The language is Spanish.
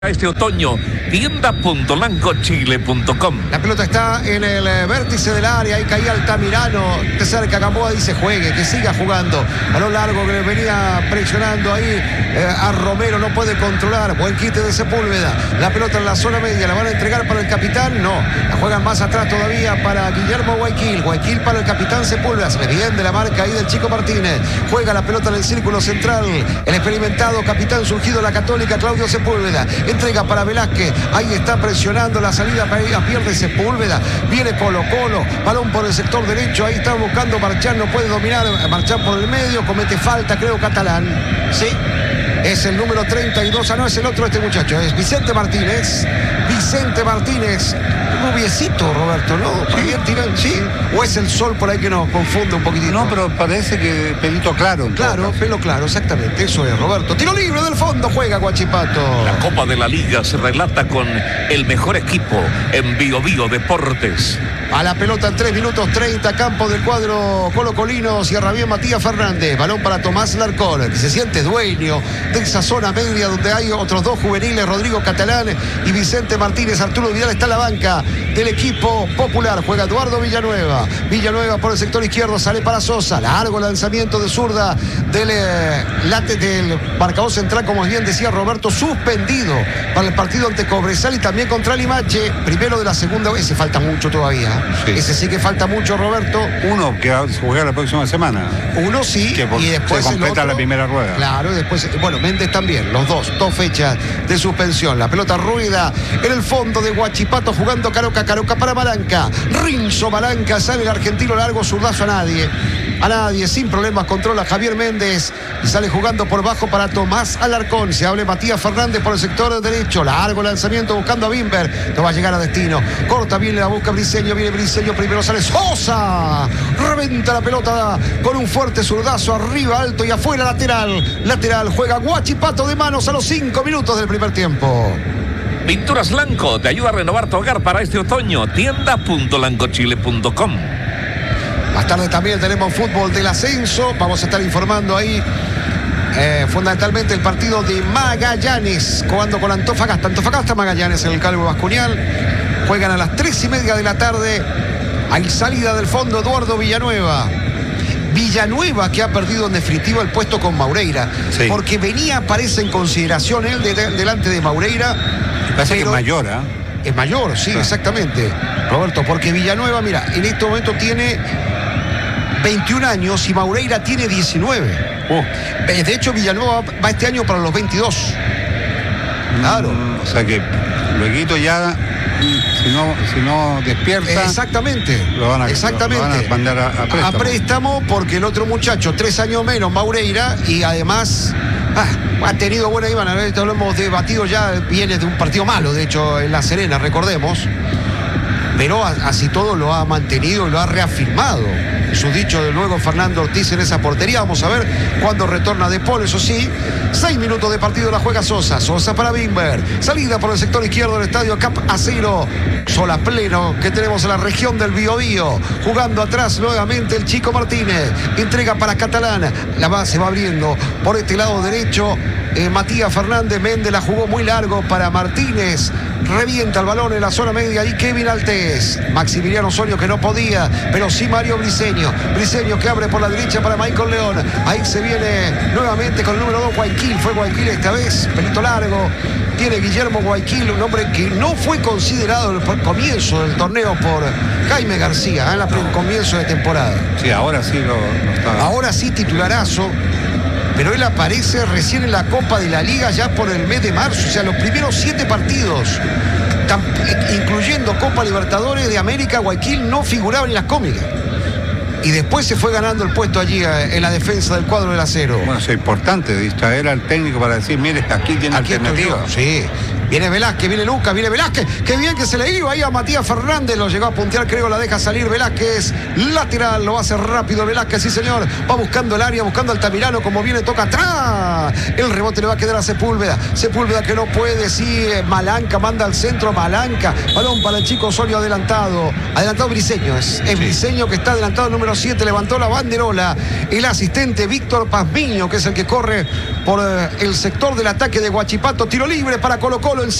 Este otoño, tienda.lancochile.com. La pelota está en el vértice del área, ahí caía Altamirano, de cerca Gamboa dice juegue, que siga jugando. Balón largo que le venía presionando ahí a Romero, no puede controlar, buen quite de Sepúlveda. La pelota en la zona media, la van a entregar para el capitán, no, la juegan más atrás todavía para Guillermo Guayaquil, Guayaquil para el capitán Sepúlveda, se le viene de la marca ahí del Chico Martínez, juega la pelota en el círculo central, el experimentado capitán surgido de la Católica, Claudio Sepúlveda. Entrega para Velázquez, ahí está presionando la salida, pierde Sepúlveda, viene Colo-Colo, balón por el sector derecho, ahí está buscando Marchán, no puede dominar, Marchán por el medio, comete falta, creo Catalán, sí, es el número 32, no es el otro este muchacho, es Vicente Martínez, rubiecito Roberto, ¿no? Sí, sí, o es el sol por ahí que nos confunde un poquitito. No, pero parece que pelito claro. Claro, pelo claro, exactamente, eso es Roberto. Tiro libre del fondo, juega Huachipato. La Copa de la Liga se relata con el mejor equipo en Bio Bio Deportes. A la pelota en 3 minutos 30, campo del cuadro colocolino, cierra bien Matías Fernández, balón para Tomás Larcón, que se siente dueño de esa zona media donde hay otros dos juveniles, Rodrigo Catalán y Vicente Martínez. Arturo Vidal está en la banca del equipo popular, juega Eduardo Villanueva por el sector izquierdo, sale para Sosa, largo lanzamiento de zurda del marcador central, como bien decía Roberto, suspendido para el partido ante Cobresal y también contra Limache, primero de la segunda vez, falta mucho todavía. Sí. Ese sí que falta mucho, Roberto. Uno que va a jugar la próxima semana. Uno sí, y después se completa la primera rueda. Claro, y después, bueno, Méndez también, los dos fechas de suspensión. La pelota ruida en el fondo de Huachipato, jugando Caroca para Malanca. Rinzo Malanca, sale el argentino largo, zurdazo a nadie, sin problemas, controla Javier Méndez y sale jugando por bajo para Tomás Alarcón. Se abre Matías Fernández por el sector derecho, largo lanzamiento buscando a Bimber, no va a llegar a destino, corta bien, la busca Briseño, viene Briseño, primero sale Sosa, reventa la pelota con un fuerte zurdazo, arriba, alto y afuera, lateral, juega Huachipato de manos a los 5 minutos del primer tiempo. Pinturas Lanco te ayuda a renovar tu hogar para este otoño, tienda.lancochile.com. Más tarde también tenemos fútbol del ascenso. Vamos a estar informando ahí fundamentalmente el partido de Magallanes, jugando con Antofagasta Magallanes en el Calvo Bascunial. Juegan a las 3:30 de la tarde. Hay salida del fondo Eduardo Villanueva, que ha perdido en definitiva el puesto con Maureira, sí, porque parece en consideración él delante de Maureira. Parece que es mayor, ¿eh? Es mayor, sí, exactamente, Roberto, porque Villanueva, mira, en este momento tiene 21 años y Maureira tiene 19. De hecho, Villanueva va este año para los 22. Claro. O sea que luego ya, si no despierta. Exactamente. Lo van a mandar a préstamo porque el otro muchacho, 3 años menos, Maureira, y además ha tenido buena Iván, esto lo hemos debatido ya, viene de un partido malo, de hecho, en La Serena, recordemos. Pero así todo lo ha mantenido y lo ha reafirmado. Su dicho de luego Fernando Ortiz en esa portería. Vamos a ver cuándo retorna De Paul, eso sí. 6 minutos de partido la juega Sosa para Bimber, salida por el sector izquierdo del estadio Cap Acero, sola pleno que tenemos en la región del Biobío, jugando atrás nuevamente el Chico Martínez, entrega para Catalán, la base va abriendo por este lado derecho, Matías Fernández, Méndez la jugó muy largo para Martínez, revienta el balón en la zona media y Kevin Altés, Maximiliano Osorio que no podía, pero sí Mario Briseño que abre por la derecha para Michael León, ahí se viene nuevamente con el número 2 Guayaquil, fue Guayaquil esta vez, pelito largo, tiene Guillermo Guayaquil, un hombre que no fue considerado en el comienzo del torneo por Jaime García, en el comienzo de temporada. Sí, ahora sí lo está. Ahora sí titularazo, pero él aparece recién en la Copa de la Liga ya por el mes de marzo, o sea, los primeros 7 partidos, incluyendo Copa Libertadores de América, Guayaquil no figuraba en las cómicas. Y después se fue ganando el puesto allí en la defensa del cuadro del acero. Bueno, es importante distraer al técnico para decir, mire, aquí tiene alternativa. Sí. Viene Velázquez, viene Lucas, viene Velázquez. Qué bien que se le iba ahí a Matías Fernández. Lo llegó a puntear, creo, la deja salir Velázquez. Lateral, lo hace rápido Velázquez, sí señor. Va buscando el área, buscando al Altamirano. Como viene, toca atrás. El rebote le va a quedar a Sepúlveda. Sepúlveda que no puede, sí. Malanca manda al centro, Malanca. Balón para el chico Osorio adelantado. Adelantado Briseño. Es Briseño que está adelantado, el número 7. Levantó la banderola. El asistente Víctor Pazmiño, que es el que corre por el sector del ataque de Huachipato. Tiro libre para Colo-Colo.